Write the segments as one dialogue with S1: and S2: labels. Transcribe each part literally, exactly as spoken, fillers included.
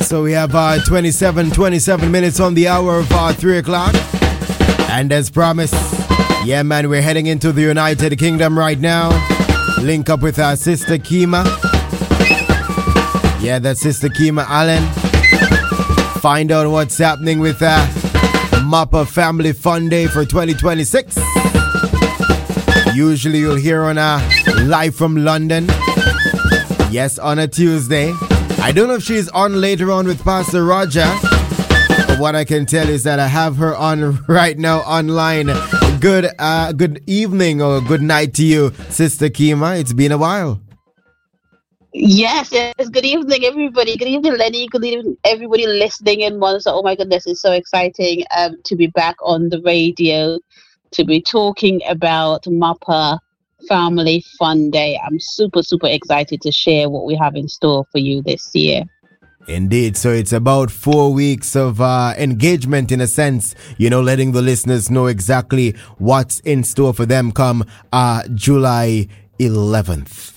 S1: So we have uh, twenty-seven, twenty-seven minutes on the hour of uh, three o'clock. And as promised, yeah, man, we're heading into the United Kingdom right now. Link up with our sister Kima. Yeah, that's Sister Kima Allen. Find out what's happening with uh, Mappa Family Fun Day for twenty twenty-six. Usually you'll hear on uh, live from London. Yes, on a Tuesday. I don't know if she's on later on with Pastor Roger. But what I can tell is that I have her on right now online. Good uh, good evening or good night to you, Sister Kima. It's been a while.
S2: Yes, yes. Good evening, everybody. Good evening, Lenny. Good evening, everybody listening in. Monster. Oh my goodness, it's so exciting um, to be back on the radio, to be talking about Mappa Family Fun Day. I'm super, super excited to share what we have in store for you this year.
S1: Indeed. So it's about four weeks of uh, engagement in a sense, you know, letting the listeners know exactly what's in store for them come uh, July eleventh.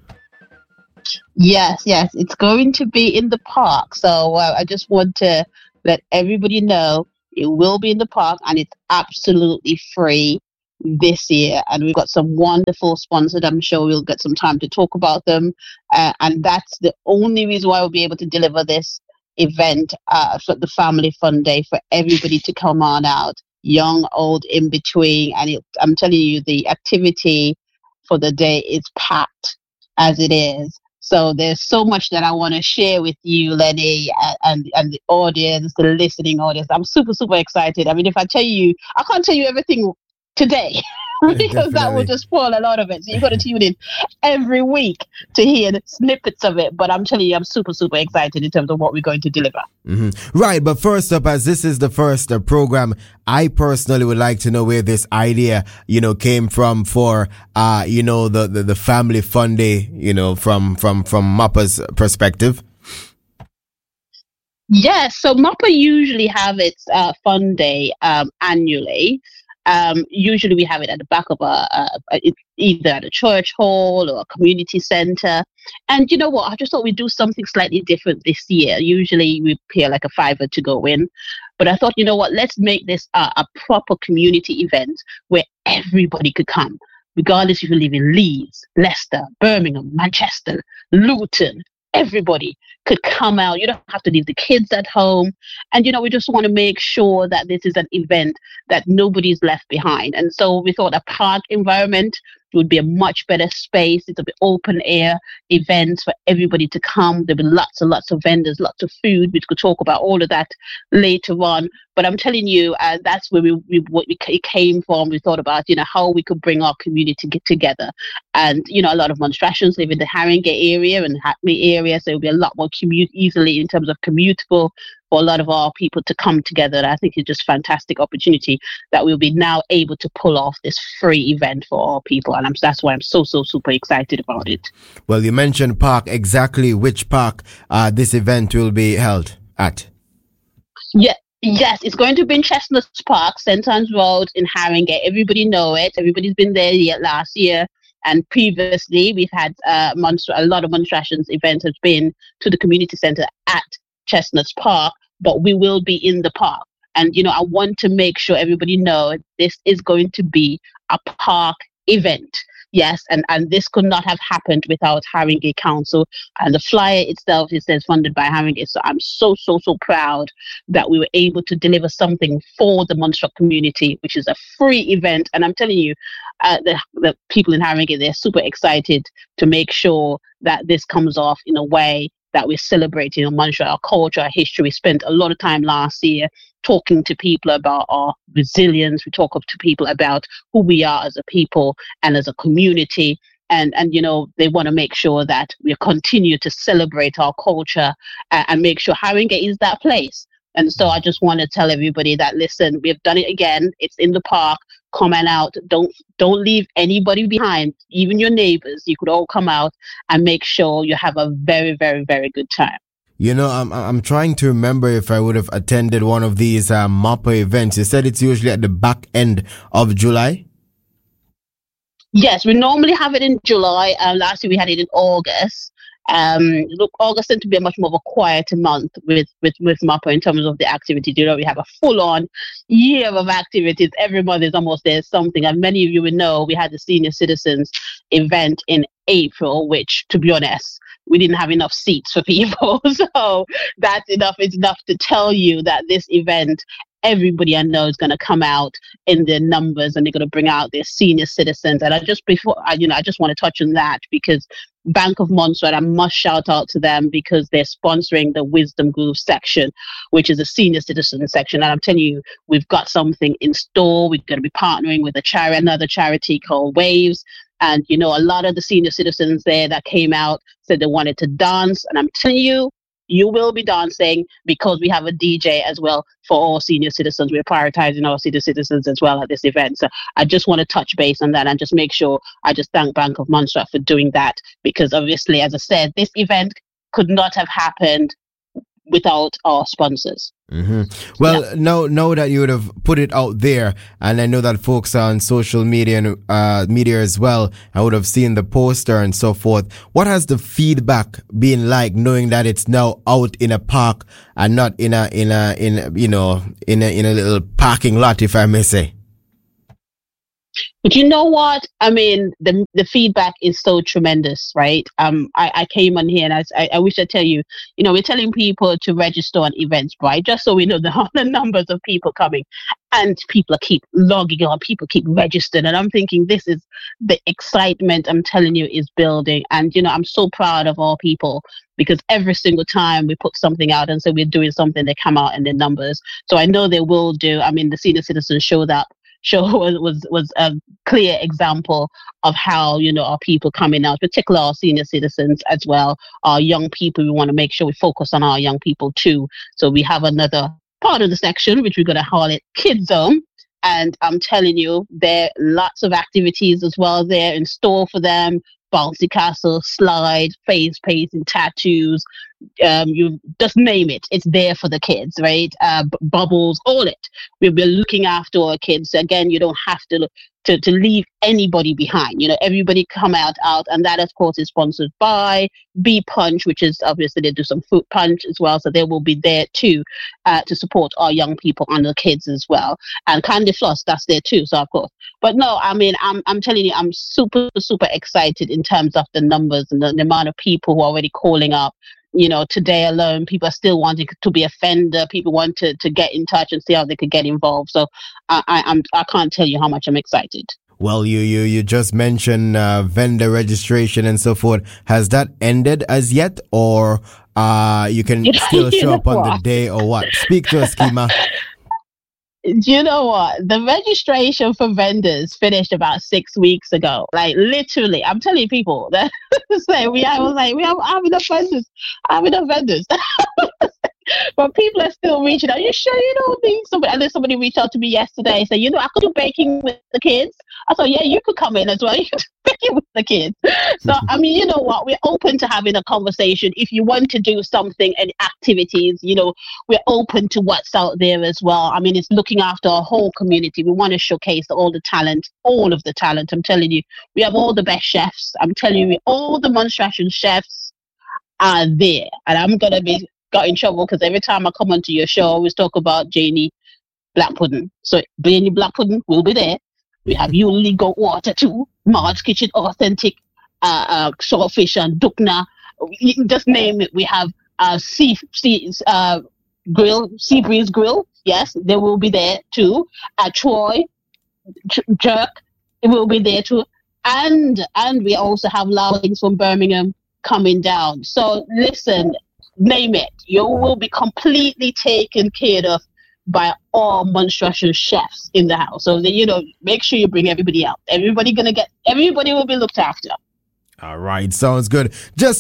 S2: Yes, yes. It's going to be in the park. So uh, I just want to let everybody know it will be in the park and it's absolutely free this year. And we've got some wonderful sponsors. I'm sure we'll get some time to talk about them. Uh, and that's the only reason why we'll be able to deliver this event uh, for the Family Fun Day for everybody to come on out, young, old, in between. And it, I'm telling you, the activity for the day is packed as it is. So there's so much that I want to share with you, Lenny, and, and and the audience, the listening audience. I'm super, super excited. I mean, if I tell you, I can't tell you everything today because that will just spoil a lot of it. So you've got to tune in every week to hear the snippets of it. But I'm telling you, I'm super, super excited in terms of what we're going to deliver.
S1: Mm-hmm. Right. But first up, as this is the first uh, program, I personally would like to know where this idea, you know, came from for, uh, you know, the, the, the Family Fun Day, you know, from, from, from Mappa's perspective.
S2: Yes. So Mappa usually have its uh, fun day um, annually. Um, usually we have it at the back of a, a, a either at a church hall or a community center. And you know what? I just thought we'd do something slightly different this year. Usually we pay like a fiver to go in. But I thought, you know what? Let's make this a, a proper community event where everybody could come, regardless if you live in Leeds, Leicester, Birmingham, Manchester, Luton. Everybody could come out. You don't have to leave the kids at home. And, you know, we just want to make sure that this is an event that nobody's left behind. And so we thought a park environment would be a much better space. It'll be open air events for everybody to come. There'll be lots and lots of vendors, lots of food. We could talk about all of that later on. But I'm telling you, uh, that's where we, we what we it came from. We thought about, you know, how we could bring our community get together. And, you know, a lot of Monstratians live in the Haringey area and Hackney area. So it'll be a lot more commute easily in terms of commutable for a lot of our people to come together. And I think it's just a fantastic opportunity that we'll be now able to pull off this free event for our people. And I'm, that's why I'm so, so super excited about it.
S1: Well, you mentioned park. Exactly which park uh, this event will be held at?
S2: Yeah. Yes, it's going to be in Chestnuts Park, Saint Anne's Road in Haringey. Everybody know it. Everybody's been there yet last year. And previously, we've had uh, Monst- a lot of Monstrations events has been to the community centre at Chestnuts Park, but we will be in the park. And, you know, I want to make sure everybody know this is going to be a park event. Yes, and, and this could not have happened without Haringey Council. And the flyer itself, it says funded by Haringey. So I'm so, so, so proud that we were able to deliver something for the Monstruct community, which is a free event. And I'm telling you, uh, the, the people in Haringey, they're super excited to make sure that this comes off in a way that we're celebrating on Montreal, our culture, our history. We spent a lot of time last year talking to people about our resilience. We talk to people about who we are as a people and as a community. And, and you know, they want to make sure that we continue to celebrate our culture and, and make sure Haringey is that place. And so I just want to tell everybody that, listen, we've done it again. It's in the park. Come on out. Don't don't leave anybody behind, even your neighbors. You could all come out and make sure you have a very, very, very good time.
S1: You know, I'm I'm trying to remember if I would have attended one of these uh, Mappa events. You said it's usually at the back end of July?
S2: Yes, we normally have it in July. Uh, last year we had it in August. Um, look, August tends to be a much more of a quieter month with with with MAPA in terms of the activities. You know, we have a full on year of activities. Every month is almost there's something, and many of you will know we had the senior citizens event in April, which, to be honest, we didn't have enough seats for people. So that's enough. It's enough to tell you that this event, everybody I know is going to come out in their numbers, and they're going to bring out their senior citizens. And I just before I, you know, I just want to touch on that because Bank of Montserrat, I must shout out to them because they're sponsoring the Wisdom Groove section, which is a senior citizen section. And I'm telling you, we've got something in store. We're going to be partnering with a charity, another charity called Waves. And, you know, a lot of the senior citizens there that came out said they wanted to dance. And I'm telling you, you will be dancing because we have a D J as well for all senior citizens. We're prioritizing our senior citizens as well at this event. So I just want to touch base on that and just make sure I just thank Bank of Montserrat for doing that, because obviously, as I said, this event could not have happened without our sponsors.
S1: Mm-hmm. Well, yeah. now, now that you would have put it out there, and I know that folks on social media and uh, media as well, I would have seen the poster and so forth. What has the feedback been like, knowing that it's now out in a park and not in a in a in a, you know in a in a little parking lot, if I may say?
S2: But you know what? I mean, the the feedback is so tremendous, right? Um, I, I came on here and I, I, I wish I tell you, you know, we're telling people to register on Eventbrite just so we know the, the numbers of people coming, and people keep logging on, people keep registering, and I'm thinking this is the excitement I'm telling you is building, and you know, I'm so proud of all people because every single time we put something out and say we're doing something, they come out in their numbers. So I know they will do. I mean, the senior citizens showed up. Show was, was was a clear example of how, you know, our people coming out, particularly our senior citizens as well, our young people. We want to make sure we focus on our young people too. So we have another part of the section, which we're going to call it Kids Zone. And I'm telling you, there are lots of activities as well there in store for them. Bouncy castle, slide, face painting, tattoos, um, you just name it. It's there for the kids, right? Uh, b- bubbles, all it. We'll be looking after our kids. Again, you don't have to to to leave anybody behind. You know, everybody come out out, and that of course is sponsored by B Punch, which is obviously they do some food punch as well, so they will be there too uh, to support our young people and the kids as well. And Candy Floss, that's there too, so of course. But no, I mean, I'm I'm telling you, I'm super super excited in terms of the numbers and the, the amount of people who are already calling up. You know, today alone, people are still wanting to be a vendor. People want to, to get in touch and see how they could get involved. So I, I, I'm I can't tell you how much I'm excited.
S1: Well, you you you just mentioned uh, vendor registration and so forth. Has that ended as yet, or uh, you can still show up on the day, or what? Speak to us, Kima.
S2: You know what? The registration for vendors finished about six weeks ago. Like literally, I'm telling people that say we I was like we have, have enough vendors, I have enough vendors. But people are still reaching out. You sure you don't need somebody? And then somebody reached out to me yesterday and said, you know, I could do baking with the kids. I thought, yeah, you could come in as well. You could do baking with the kids. So, I mean, you know what? We're open to having a conversation. If you want to do something and activities, you know, we're open to what's out there as well. I mean, it's looking after our whole community. We want to showcase all the talent, all of the talent. I'm telling you, we have all the best chefs. I'm telling you, all the Monstration chefs are there. And I'm going to be got in trouble because every time I come onto your show, I always talk about Janie Black Pudding. So Janie Black Pudding will be there. We have Yuli Goat Water too, Marge Kitchen Authentic, uh, uh, Saltfish and Dukna. You can just name it. We have uh, Sea, sea uh, Grill, Sea Breeze Grill. Yes, they will be there too. Uh, Troy J- Jerk, it will be there too. And and we also have Lowings from Birmingham coming down. So listen, name it, you will be completely taken care of by all Monstration chefs in the house. So, you know, make sure you bring everybody out. Everybody gonna get, everybody will be looked after.
S1: All right, sounds good. Just